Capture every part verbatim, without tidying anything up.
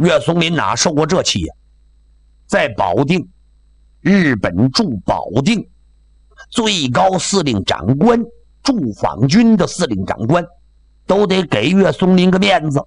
岳松林哪受过这气呀、啊？在保定，日本驻保定最高司令长官、驻防军的司令长官都得给岳松林个面子。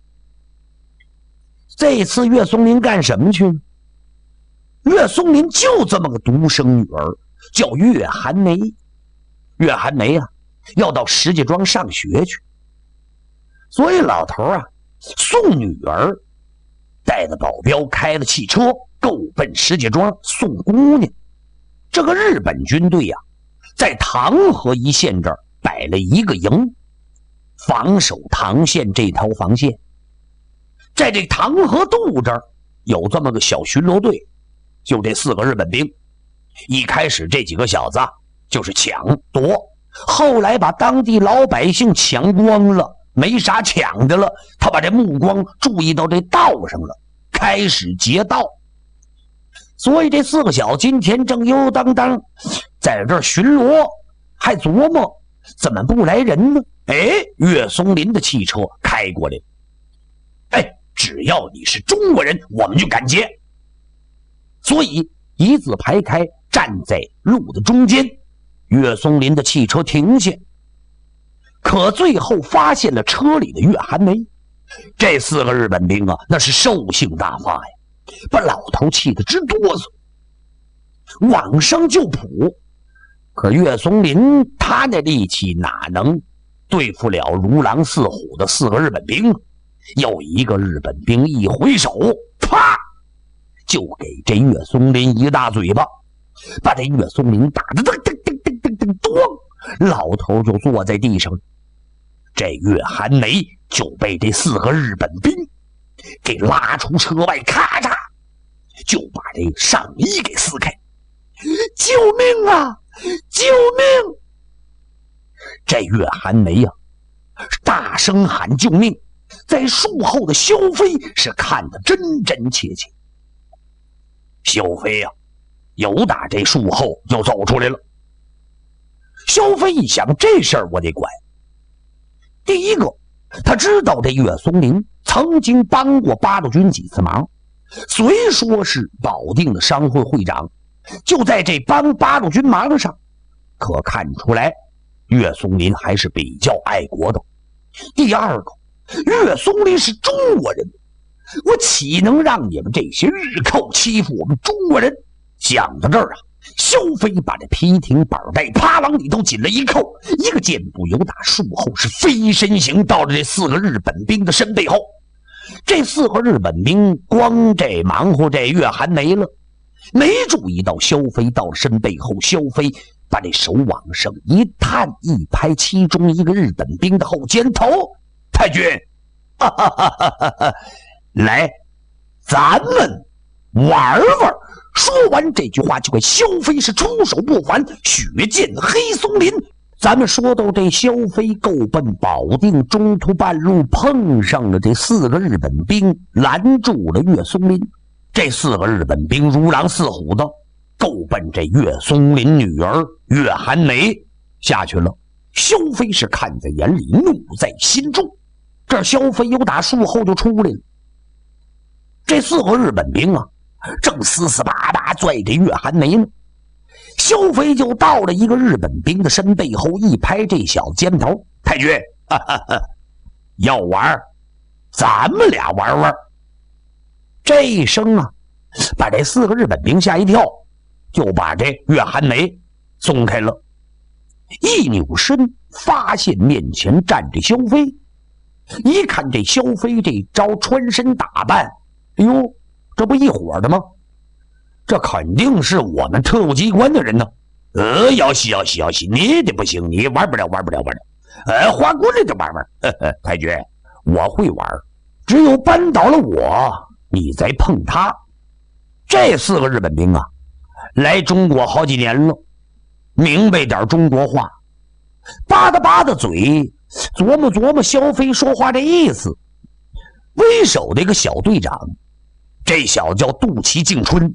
这次岳松林干什么去？岳松林就这么个独生女儿，叫岳寒梅。岳寒梅啊，要到石家庄上学去，所以老头啊送女儿，带着保镖开了汽车，够奔石家庄送姑娘。这个日本军队啊，在唐河一线这儿摆了一个营，防守唐县这条防线。在这唐河渡这儿有这么个小巡逻队，就这四个日本兵。一开始这几个小子就是抢夺，后来把当地老百姓抢光了，没啥抢的了，他把这目光注意到这道上了，开始劫道。所以这四个小今天正悠悠当当在这儿巡逻，还琢磨怎么不来人呢？哎，岳松林的汽车开过来，哎，只要你是中国人，我们就敢劫。所以一字排开，站在路的中间。岳松林的汽车停下，可最后发现了车里的岳寒梅。这四个日本兵啊，那是兽性大发呀，把老头气得直哆嗦，往上就扑。可岳松林他那力气哪能对付了如狼似虎的四个日本兵？有一个日本兵一挥手，啪，就给这岳松林一大嘴巴，把这岳松林打得噔噔噔噔噔噔咚，老头就坐在地上。这岳寒梅就被这四个日本兵给拉出车外，咔嚓就把这上衣给撕开。救命啊！救命！这岳寒梅呀、啊，大声喊救命。在树后的萧飞是看得真真切切。萧飞呀、啊，有打这树后就走出来了。萧飞一想，这事儿我得管。第一个，他知道这岳松林曾经帮过八路军几次忙，虽说是保定的商会会长，就在这帮八路军忙上，可看出来岳松林还是比较爱国的。第二个，岳松林是中国人，我岂能让你们这些日寇欺负我们中国人？讲到这儿啊，萧飞把这皮挺板带啪往里头紧了一扣，一个箭步由打树后是飞身行到了这四个日本兵的身背后。这四个日本兵光这忙活这岳寒梅了，没注意到萧飞到了身背后。萧飞把这手往上一探，一拍其中一个日本兵的后肩头，太君，哈哈哈哈哈，来，咱们玩玩。说完这句话，就给萧飞是出手不还，血溅黑松林。咱们说到这萧飞够奔保定，中途半路碰上了这四个日本兵，拦住了岳松林。这四个日本兵如狼似虎的够奔这岳松林女儿岳寒梅下去了。萧飞是看在眼里，怒在心中。这萧飞有打树后就出来了。这四个日本兵啊，正死死巴巴拽着岳寒梅呢。萧飞就到了一个日本兵的身背后，一拍这小肩头，太君，哈哈哈，要玩咱们俩玩玩。这一声啊，把这四个日本兵吓一跳，就把这岳寒梅松开了。一扭身发现面前站着萧飞，一看这萧飞这招穿身打扮，哎呦，这不一伙的吗？这肯定是我们特务机关的人呢。呃，要西要西要西，你的不行，你玩不了玩不了玩不了。呃，花过来就玩玩。呵呵，太君，我会玩，只有扳倒了我，你再碰他。这四个日本兵啊，来中国好几年了，明白点中国话，吧嗒吧嗒嘴，琢磨琢磨萧飞说话这意思。为首的一个小队长，这小子叫杜崎敬春，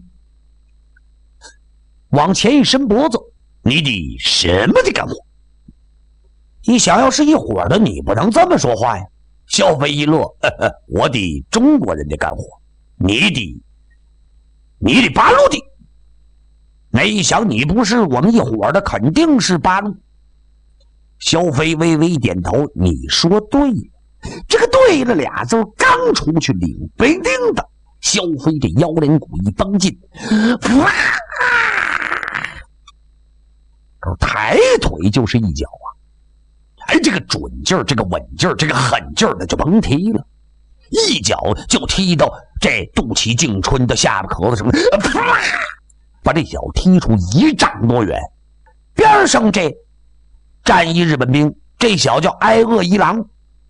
往前一伸脖子，你的什么的干活？你想要是一伙的，你不能这么说话呀。萧飞一乐，呵呵，我的中国人的干活。 你的你的八路的。那一想你不是我们一伙的，肯定是八路。萧飞微微点头，你说对了。这个对了俩字刚出去领被钉的，萧飞这腰连骨一绷劲，啪，抬腿就是一脚啊！哎，这个准劲儿，这个稳劲儿，这个狠劲儿的就甭提了，一脚就踢到这肚脐敬春的下巴壳子上，啪，把这脚踢出一丈多远。边上这站一日本兵，这小叫挨饿一郎，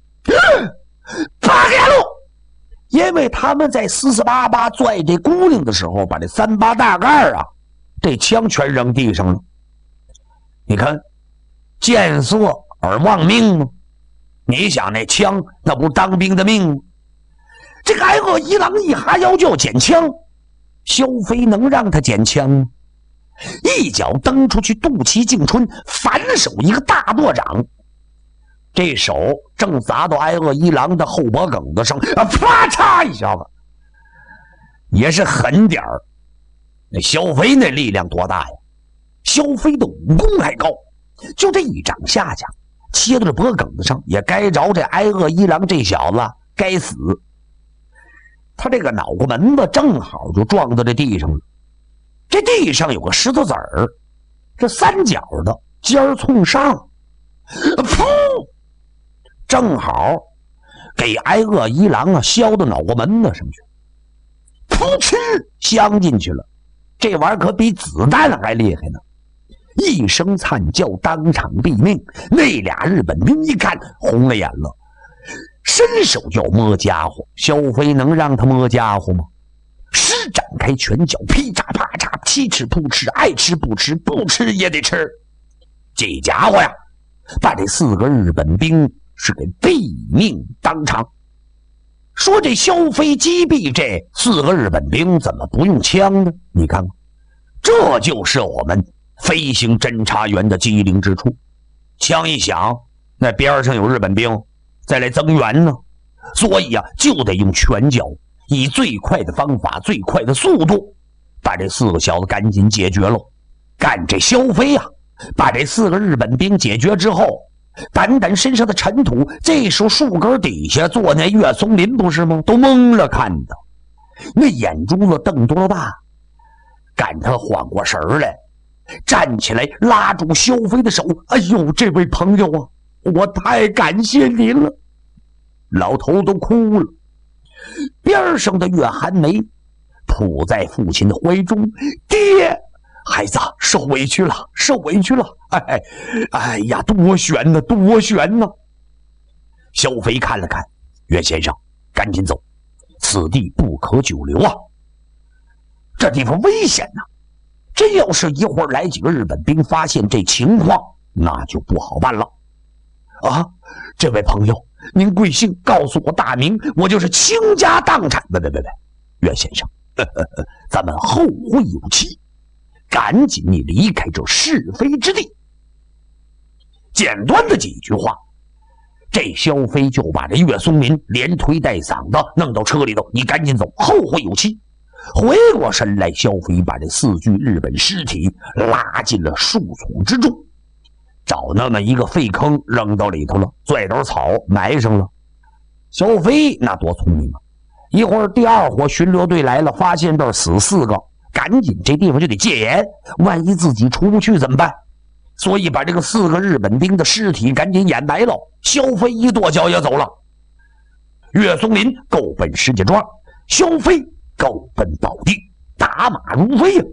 八嘎路，因为他们在四四八八拽这姑娘的时候，把这三八大盖啊，这枪全扔地上了。你看，见色而忘命吗？你想那枪，那不是当兵的命吗？这个挨饿一郎一哈腰就要捡枪，萧飞能让他捡枪吗？一脚蹬出去，肚脐敬春反手一个大跺掌，这手正砸到挨饿一郎的后脖梗子上，啊，啪嚓一下子，也是狠点儿。那萧飞那力量多大呀？萧飞的武功还高，就这一掌下去，切到这脖梗子上，也该着这挨饿一郎这小子该死。他这个脑瓜门子正好就撞到这地上了。这地上有个石头子儿，这三角的尖儿冲上，噗，正好给挨饿一郎啊削到脑瓜门子上去，噗嗤镶进去了。这玩意儿可比子弹还厉害呢！一声惨叫，当场毙命。那俩日本兵一看红了眼了，伸手就要摸家伙。萧飞能让他摸家伙吗？施展开拳脚，劈嚓啪嚓，七吃扑吃，爱吃不吃，不吃也得吃。这家伙呀，把这四个日本兵是给毙命当场。说这萧飞击毙这四个日本兵，怎么不用枪呢？你看看，这就是我们飞行侦察员的机灵之处。枪一响，那边上有日本兵再来增援呢，所以啊，就得用拳脚。以最快的方法，最快的速度，把这四个小子赶紧解决了。干这萧飞啊，把这四个日本兵解决之后，掸掸身上的尘土。这时候树根底下坐那岳松林不是吗？都懵了看的，那眼珠子瞪多大。赶他缓过神来，站起来拉住萧飞的手。哎呦，这位朋友啊，我太感谢您了。老头都哭了。边上的岳寒梅扑在父亲的怀中，爹，孩子受委屈了，受委屈了，哎哎呀，多悬呢，多悬呢！萧飞看了看，岳先生，赶紧走，此地不可久留啊！这地方危险呐、啊，真要是一会儿来几个日本兵发现这情况，那就不好办了。啊，这位朋友，您贵姓？告诉我大名，我就是倾家荡产。别别别别，岳先生，呵呵呵，咱们后会有期，赶紧你离开这是非之地。简短的几句话，这萧飞就把这岳松民连推带搡的弄到车里头，你赶紧走，后会有期。回过身来，萧飞把这四具日本尸体拉进了树丛之中。找那么一个废坑扔到里头了，拽点草埋上了。萧飞那多聪明啊！一会儿第二伙巡逻队来了，发现这儿死四个，赶紧这地方就得戒严，万一自己出不去怎么办？所以把这个四个日本兵的尸体赶紧掩埋了。萧飞一跺脚也走了。岳松林够奔石家庄，萧飞够奔宝地，打马如飞呀、啊！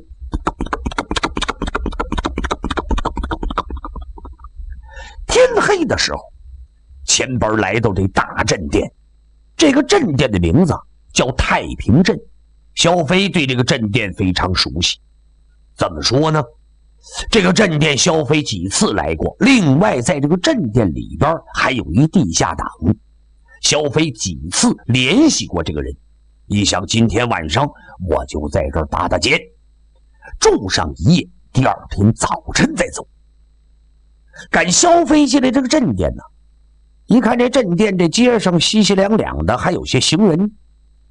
天黑的时候，前边来到这大镇殿。这个镇殿的名字叫太平镇。萧飞对这个镇殿非常熟悉。怎么说呢？这个镇殿萧飞几次来过，另外在这个镇殿里边还有一地下党。萧飞几次联系过这个人，一想今天晚上我就在这儿打打劫，住上一夜，第二天早晨再走。赶萧飞进来这个镇殿呢，一看这镇殿这街上稀稀凉凉的，还有些行人。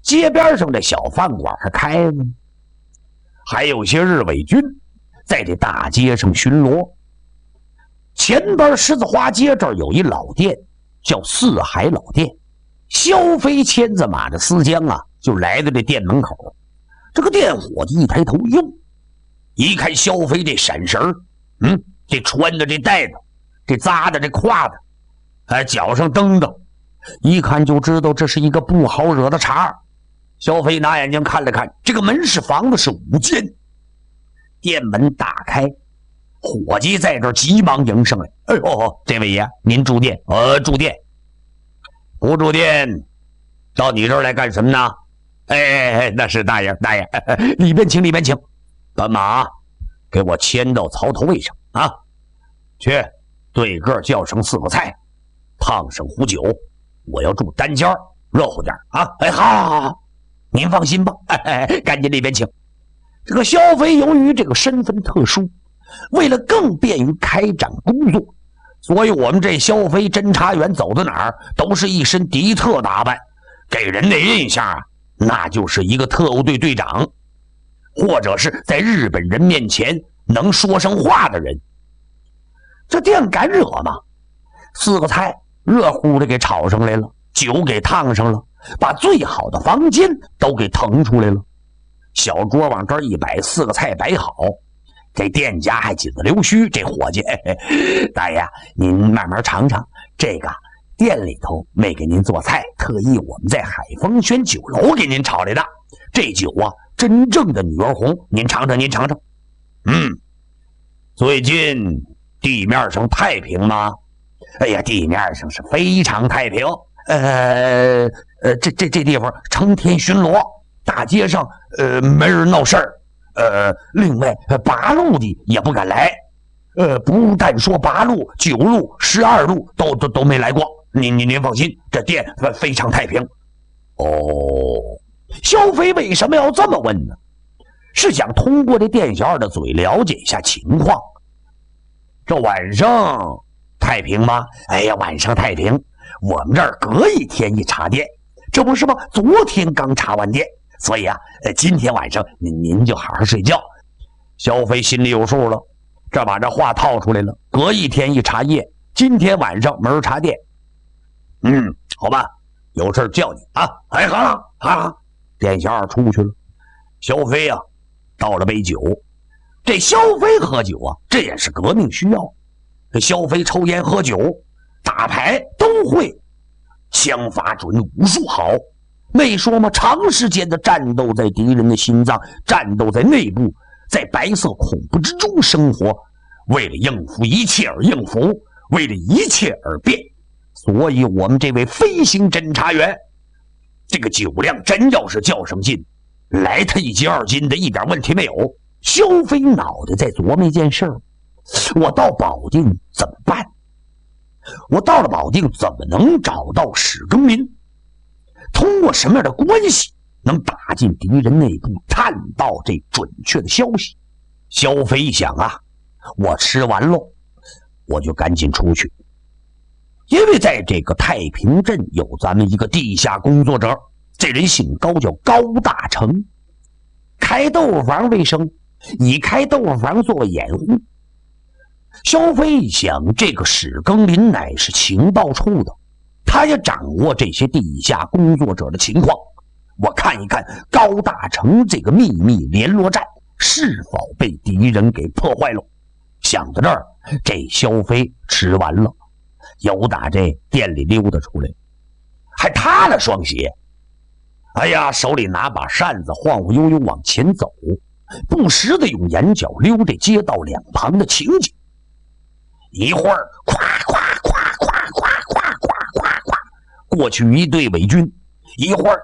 街边上的小饭馆还开着呢，还有些日伪军在这大街上巡逻。前边狮子花街这儿有一老店，叫四海老店。萧飞牵着马的思江啊，就来到这店门口。这个店伙计一抬头，哟，一看萧飞这闪神儿，嗯，这穿的这带子，这扎的这胯子，哎，脚上蹬蹬，一看就知道这是一个不好惹的茬儿。萧飞拿眼睛看了看，这个门市房子是五间，店门打开，伙计在这儿急忙迎上来：“哎呦，这位爷，您住店？呃，住店。不住店，到你这儿来干什么呢？”“哎，那是大爷，大爷，里边请，里边请。把马给我牵到槽头位上啊！去，对个叫上四个菜，烫上壶酒，我要住单间，热乎点啊！哎，好，好，好，您放心吧，哎，赶紧里边请。”这个萧飞由于这个身份特殊，为了更便于开展工作，所以我们这萧飞侦查员走到哪儿都是一身敌特打扮，给人的印象啊，那就是一个特务队队长，或者是在日本人面前能说上话的人。这店赶热嘛，四个菜热乎的给炒上来了，酒给烫上了，把最好的房间都给腾出来了。小桌往这儿一摆，四个菜摆好，这店家还紧着溜须，这伙计，嘿嘿，大爷您慢慢尝尝，这个店里头没给您做菜，特意我们在海丰轩酒楼给您炒来的，这酒啊真正的女儿红，您尝尝，您尝尝。嗯，最近地面上太平吗？哎呀，地面上是非常太平，呃呃，这这这地方成天巡逻，大街上呃没人闹事儿，呃，另外八路的也不敢来，呃，不但说八路、九路、十二路都都都没来过。您您您放心，这店非常太平。哦，萧飞为什么要这么问呢？是想通过这店小二的嘴了解一下情况。这晚上太平吗？哎呀，晚上太平，我们这儿隔一天一查店，这不是吗？昨天刚查完店，所以啊，呃，今天晚上您您就好好睡觉。萧飞心里有数了，这把这话套出来了，隔一天一查夜，今天晚上门查店。嗯，好吧，有事叫你啊。哎，好了，好了，店小二出去了。萧飞啊，倒了杯酒。这萧飞喝酒啊，这也是革命需要。这萧飞抽烟喝酒打牌都会，枪法准，武术好，没说吗？长时间的战斗在敌人的心脏，战斗在内部，在白色恐怖之中生活，为了应付一切而应付，为了一切而变。所以我们这位飞行侦察员，这个酒量真要是较上劲，来他一斤二斤的一点问题没有。萧飞脑袋在琢磨一件事儿，我到保定怎么办？我到了保定怎么能找到史庚民？通过什么样的关系能打进敌人内部，探到这准确的消息？萧飞一想啊，我吃完喽，我就赶紧出去。因为在这个太平镇有咱们一个地下工作者，这人姓高，叫高大成，开豆腐房为生，以开豆腐房作为掩护。萧飞一想，这个史庚林乃是情报处的，他也掌握这些地下工作者的情况，我看一看高大成这个秘密联络站是否被敌人给破坏了。想到这儿，这萧飞吃完了，由打这店里溜达出来，还踏了双鞋。哎呀，手里拿把扇子，晃晃悠悠往前走，不时的用眼角溜这街道两旁的情景。一会儿，咵咵咵咵咵咵咵咵咵，过去一队伪军；一会儿，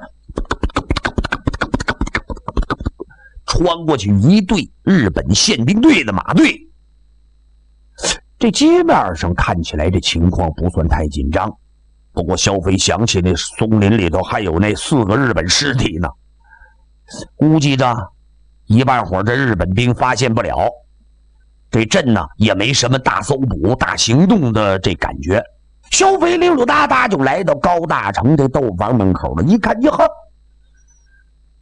穿过去一队日本宪兵队的马队。这街面上看起来这情况不算太紧张，不过萧飞想起那松林里头还有那四个日本尸体呢，估计着一半会儿这日本兵发现不了，这镇呢也没什么大搜捕大行动的这感觉。萧飞溜溜达达就来到高大成这豆房门口了，一看，呀呵，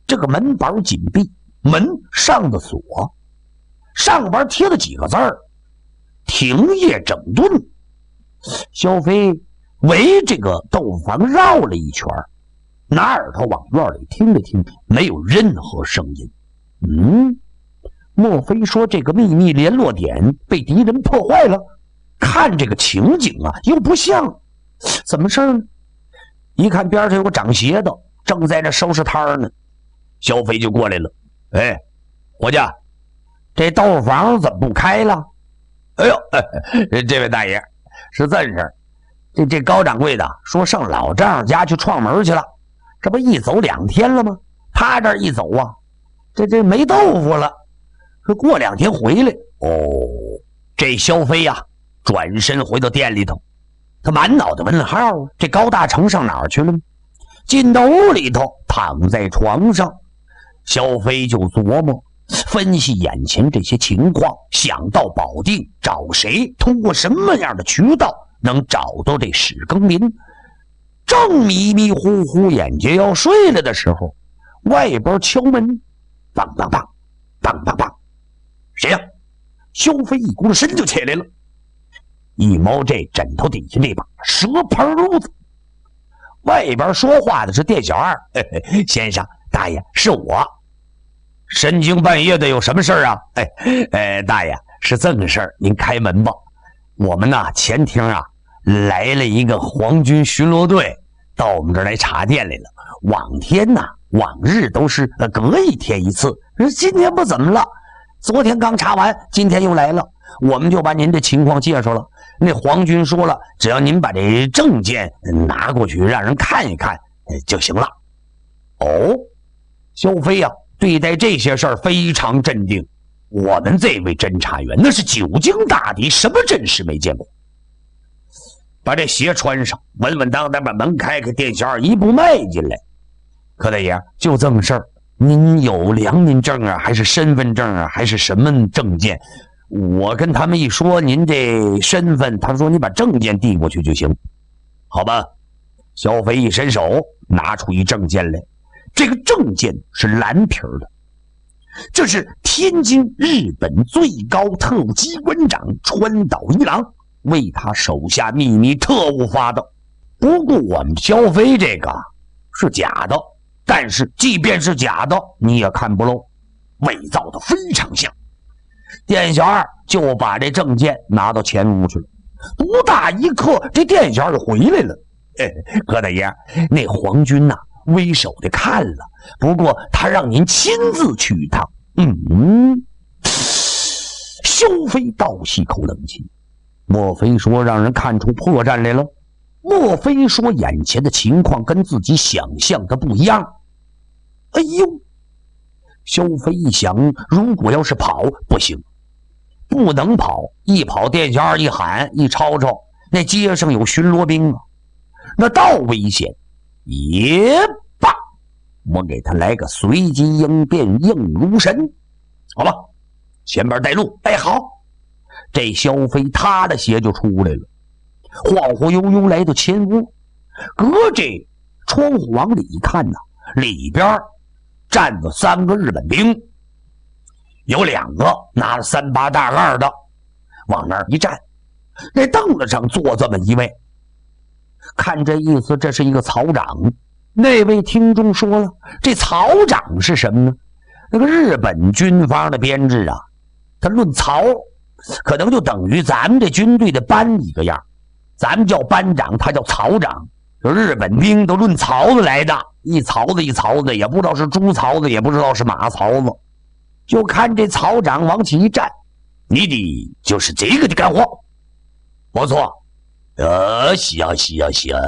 这个门板紧闭，门上的锁，上边贴了几个字儿：停业整顿。萧飞围这个豆腐房绕了一圈，拿耳朵往院里听了听，没有任何声音。嗯，莫非说这个秘密联络点被敌人破坏了？看这个情景啊，又不像。怎么事呢？一看边上有个长鞋的，正在那收拾摊呢。萧飞就过来了。哎，伙计，这豆腐房怎么不开了？哎呦，哎、这位大爷，是这事，这这高掌柜的说上老丈人家去串门去了，这不一走两天了吗？他这一走啊，这这没豆腐了，这过两天回来。哦，这萧飞呀、啊，转身回到店里头，他满脑袋问号啊，这高大成上哪儿去了呢？进到屋里头，躺在床上，萧飞就琢磨分析眼前这些情况，想到保定找谁，通过什么样的渠道能找到这史更民。正迷迷糊糊眼睛要睡了的时候，外边敲门，梆梆梆梆梆梆，谁呀？萧飞一躬身就起来了，一摸这枕头底下那把蛇盘炉子。外边说话的是店小二。嘿嘿，先生大爷，是我。深更半夜的有什么事啊？哎哎，大爷，是这个事儿，您开门吧。我们呢前厅啊来了一个皇军巡逻队，到我们这儿来查店来了。往天呐，往日都是隔一天一次，今天不怎么了。昨天刚查完，今天又来了，我们就把您的情况介绍了。那皇军说了，只要您把这证件拿过去让人看一看就行了。哦，萧飞啊对待这些事儿非常镇定。我们这位侦查员那是久经大敌，什么阵势没见过。把这鞋穿上，稳稳当当把门开开，店小二一步迈进来。柯大爷，就这么事儿，您有良民证啊，还是身份证啊，还是什么证件？我跟他们一说您这身份，他说你把证件递过去就行。好吧。萧飞一伸手拿出一证件来，这个证件是蓝皮的，这是天津日本最高特务机关长川岛一郎为他手下秘密特务发的。不过我们萧飞这个是假的，但是即便是假的你也看不漏，伪造的非常像。店小二就把这证件拿到前屋去了。不大一刻，这店小二就回来了。哎，柯大爷，那皇军呐、啊，为首的看了，不过他让您亲自去一趟。嗯，萧飞倒吸口冷气。莫非说让人看出破绽来了？莫非说眼前的情况跟自己想象的不一样？哎呦！萧飞一想，如果要是跑不行，不能跑，一跑店小二一喊一吵吵，那街上有巡逻兵啊，那倒危险。也罢，我给他来个随机应变，应如神。好吧，前边带路。哎，好。这萧飞他的鞋就出来了，晃晃悠悠来到前屋，隔这窗户往里一看呢，里边站着三个日本兵，有两个拿着三八大盖的，往那儿一站，那凳子上坐这么一位，看这意思，这是一个曹长。那位听众说了，这曹长是什么呢？那个日本军方的编制啊，他论曹可能就等于咱们这军队的班一个样，咱们叫班长，他叫曹长。日本兵都论曹子来的，一曹子一曹子，也不知道是猪曹子，也不知道是马曹子。就看这曹长往起一站，你的就是这个的干活。不错，呃，是啊是啊是啊，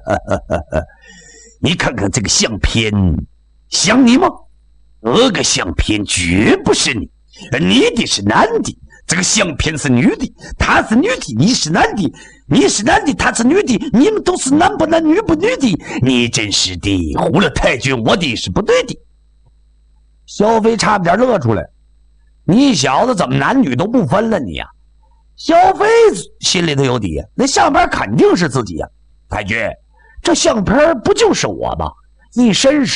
你看看这个相片，像你吗？这个相片绝不是你，你的是男的。这个相片是女的，她是女的，你是男的，你是男的，她是女的，你们都是男不男女不女的，你真是的，唬了太君，我的是不对的。萧飞差点乐出来，你小子怎么男女都不分了你呀、啊？萧飞心里头有底，那相片肯定是自己呀、啊。太君，这相片不就是我吗？一身